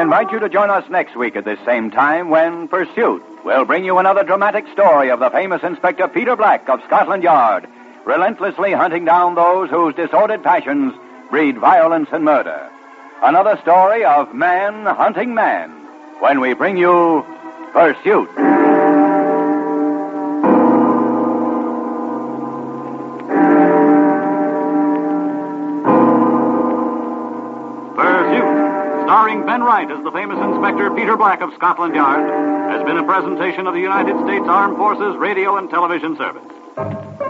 invite you to join us next week at this same time when Pursuit will bring you another dramatic story of the famous Inspector Peter Black of Scotland Yard, relentlessly hunting down those whose disordered passions breed violence and murder. Another story of man hunting man when we bring you Pursuit. Starring Ben Wright as the famous Inspector Peter Black of Scotland Yard, has been a presentation of the United States Armed Forces Radio and Television Service.